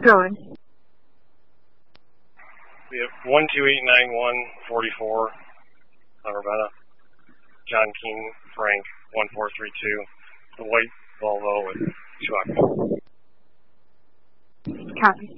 going. We have 1289144 on Ravenna. John King, Frank, 1432. The white Volvo with 2 octane. Copy.